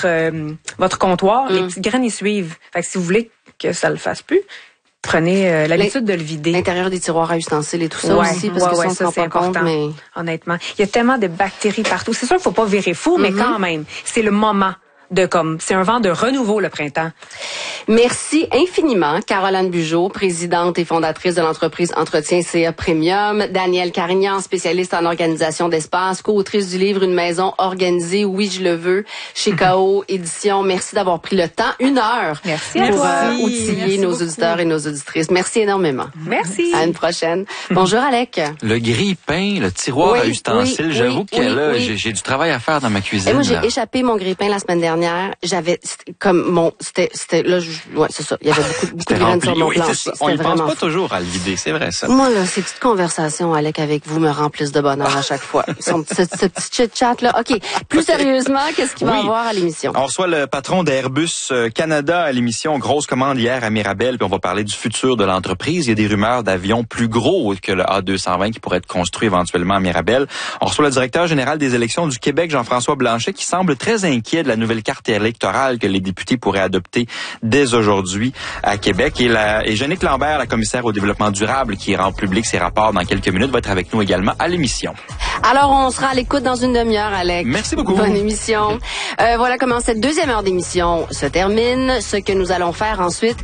votre comptoir, les petites graines y suivent. Fait que si vous voulez que ça le fasse plus, prenez l'habitude de le vider. L'intérieur des tiroirs à ustensiles et tout ça aussi, parce que ça, c'est important. Mais... Honnêtement, il y a tellement de bactéries partout. C'est sûr qu'il faut pas virer fou, mais quand même, c'est le moment. C'est un vent de renouveau, le printemps. Merci infiniment, Caroline Bugeaud, présidente et fondatrice de l'entreprise Entretien CA Premium, Danielle Carignan, spécialiste en organisation d'espace, co-autrice du livre Une maison organisée, oui, je le veux, chez KO Édition. Merci d'avoir pris le temps, 1 heure, pour outiller nos auditeurs et nos auditrices. Merci énormément. Merci. À une prochaine. Bonjour, Alec. Le grille-pain, le tiroir à ustensiles, j'avoue que là, j'ai du travail à faire dans ma cuisine. Et moi, j'ai échappé mon grille-pain la semaine dernière. J'avais c'était là, c'est ça. Il y avait beaucoup de graines sur mon plancher. On y pense pas toujours à le vider, c'est vrai ça. Moi là, ces petites conversations, Alec, avec vous me remplissent de bonheur à chaque fois. Ce petit chit-chat là. OK, plus sérieusement, qu'est-ce qu'il va y avoir à l'émission? On reçoit le patron d'Airbus Canada à l'émission. Grosse commande hier à Mirabel, puis on va parler du futur de l'entreprise. Il y a des rumeurs d'avions plus gros que le A220 qui pourrait être construit éventuellement à Mirabel. On reçoit le directeur général des élections du Québec, Jean-François Blanchet, qui semble très inquiet de la nouvelle carte électorale que les députés pourraient adopter dès aujourd'hui à Québec. Et Jeannick Lambert, la commissaire au développement durable, qui rend public ses rapports dans quelques minutes, va être avec nous également à l'émission. Alors, on sera à l'écoute dans une demi-heure, Alec. Merci beaucoup. Bonne émission. Voilà comment cette deuxième heure d'émission se termine. Ce que nous allons faire ensuite,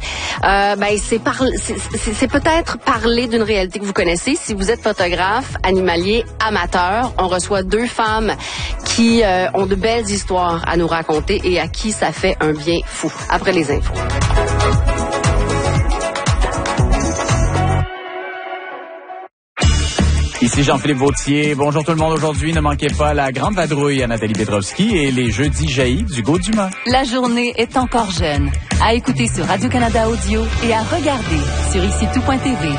c'est peut-être parler d'une réalité que vous connaissez. Si vous êtes photographe, animalier, amateur, on reçoit 2 femmes qui ont de belles histoires à nous raconter et à qui ça fait un bien fou. Après les infos. Ici Jean-Philippe Vautier. Bonjour tout le monde. Aujourd'hui, ne manquez pas la grande vadrouille à Nathalie Petrovski et les jeudis jaillis du Gauduma. La journée est encore jeune. À écouter sur Radio-Canada Audio et à regarder sur icitout.tv.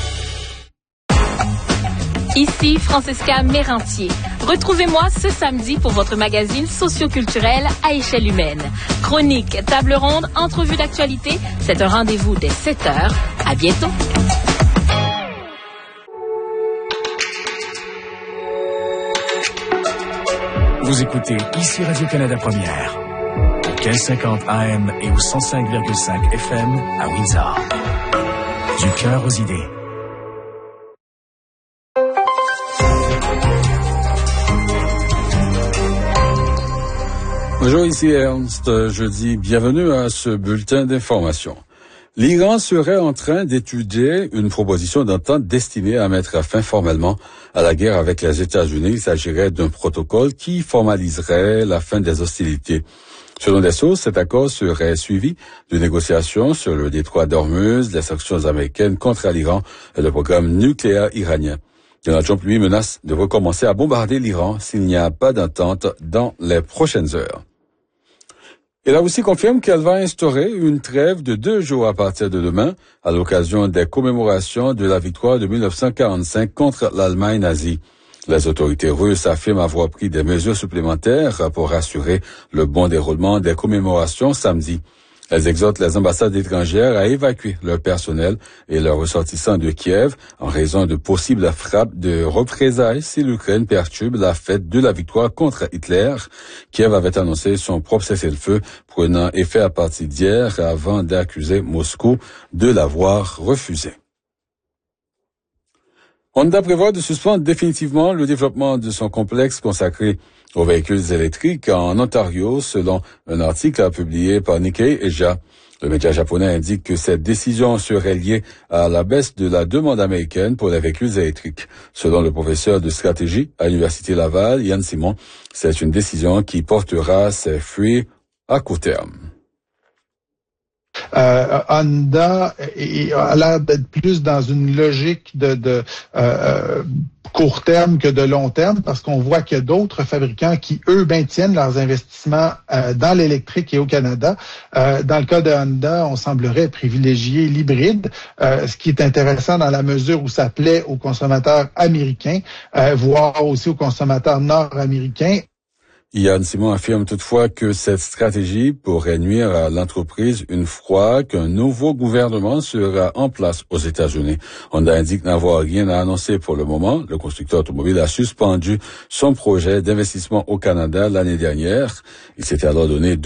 Ici Francesca Mérentier. Retrouvez-moi ce samedi pour votre magazine socio-culturel à échelle humaine. Chronique, table ronde, entrevue d'actualité. C'est un rendez-vous dès 7h. À bientôt. Vous écoutez ici Radio-Canada Première, au 1550 AM et au 105,5 FM à Windsor. Du cœur aux idées. Bonjour, ici Ernst. Je dis bienvenue à ce bulletin d'information. L'Iran serait en train d'étudier une proposition d'entente destinée à mettre fin formellement à la guerre avec les États-Unis. Il s'agirait d'un protocole qui formaliserait la fin des hostilités. Selon des sources, cet accord serait suivi de négociations sur le détroit d'Ormuz, les sanctions américaines contre l'Iran et le programme nucléaire iranien. Donald Trump, lui, menace de recommencer à bombarder l'Iran s'il n'y a pas d'entente dans les prochaines heures. Elle a aussi confirmé qu'elle va instaurer une trêve de 2 jours à partir de demain, à l'occasion des commémorations de la victoire de 1945 contre l'Allemagne nazie. Les autorités russes affirment avoir pris des mesures supplémentaires pour assurer le bon déroulement des commémorations samedi. Elles exhortent les ambassades étrangères à évacuer leur personnel et leurs ressortissants de Kiev en raison de possibles frappes de représailles si l'Ukraine perturbe la fête de la victoire contre Hitler. Kiev avait annoncé son propre cessez-le-feu prenant effet à partir d'hier avant d'accuser Moscou de l'avoir refusé. Honda prévoit de suspendre définitivement le développement de son complexe consacré aux véhicules électriques en Ontario, selon un article publié par Nikkei Asia. Le média japonais indique que cette décision serait liée à la baisse de la demande américaine pour les véhicules électriques. Selon le professeur de stratégie à l'Université Laval, Yann Simon, c'est une décision qui portera ses fruits à court terme. Honda a l'air d'être plus dans une logique de court terme que de long terme, parce qu'on voit qu'il y a d'autres fabricants qui, eux, maintiennent leurs investissements dans l'électrique et au Canada. Dans le cas de Honda, on semblerait privilégier l'hybride, ce qui est intéressant dans la mesure où ça plaît aux consommateurs américains, voire aussi aux consommateurs nord-américains. Yann Simon affirme toutefois que cette stratégie pourrait nuire à l'entreprise une fois qu'un nouveau gouvernement sera en place aux États-Unis. Honda indique n'avoir rien à annoncer pour le moment. Le constructeur automobile a suspendu son projet d'investissement au Canada l'année dernière. Il s'était alors donné